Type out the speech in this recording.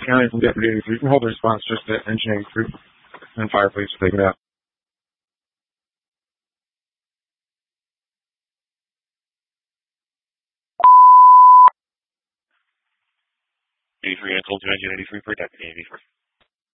County from Deputy 83. You can hold the response just to engineering crew and fire police to take it out. 83, I told you 1983 for Deputy 83.